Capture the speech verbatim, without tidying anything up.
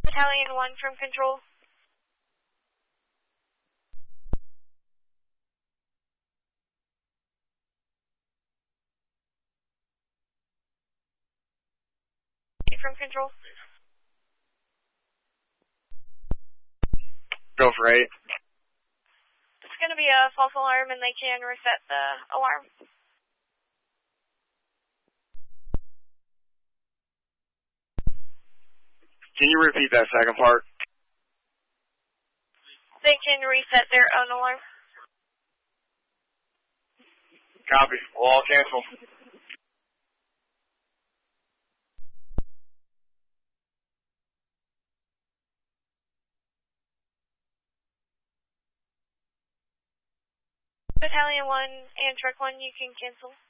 Battalion one from control. From control. Go for eight. It's going to be a false alarm and they can reset the alarm. Can you repeat that second part? They can reset their own alarm. Copy. We'll all cancel. Battalion one and Truck one, you can cancel.